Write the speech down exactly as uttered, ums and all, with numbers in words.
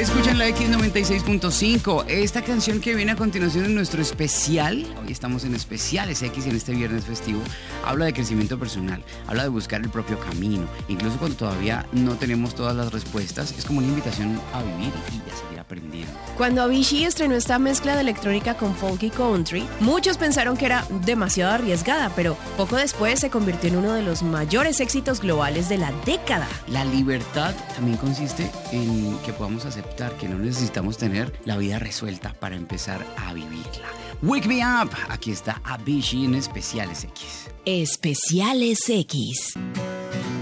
Escuchan la X noventa y seis punto cinco. Esta canción que viene a continuación en nuestro especial, hoy estamos en especiales X en este viernes festivo, habla de crecimiento personal, habla de buscar el propio camino, incluso cuando todavía no tenemos todas las respuestas, es como una invitación a vivir y a seguir aprendiendo. Cuando Avicii estrenó esta mezcla de electrónica con folk y country, muchos pensaron que era demasiado arriesgada, pero poco después se convirtió en uno de los mayores éxitos globales de la década. La libertad también consiste en que podamos aceptar que no necesitamos tener la vida resuelta para empezar a vivirla. Wake me up. Aquí está Avicii en Especiales X. Especiales X.